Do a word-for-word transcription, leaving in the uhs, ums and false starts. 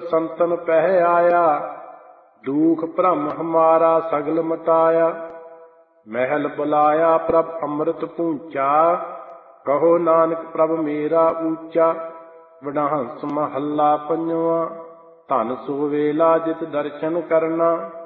ਸੰਤਨ ਪਹਿ ਆਇਆ। ਦੁਖ ਭ੍ਰਮ ਹਮਾਰਾ ਸਗਲ ਮਟਾਇਆ। ਮਹਿਲ ਬੁਲਾਇਆ ਪ੍ਰਭ ਅੰਮ੍ਰਿਤ ਪੂੰਚਾ। ਕਹੋ ਨਾਨਕ ਪ੍ਰਭ ਮੇਰਾ ਊਚਾ। ਵਡਹੰਸ ਮਹੱਲਾ ਪੰਜਵਾਂ। ਧਨ ਸੋ ਵੇਲਾ ਜਿਤ ਦਰਸ਼ਨ ਕਰਨਾ।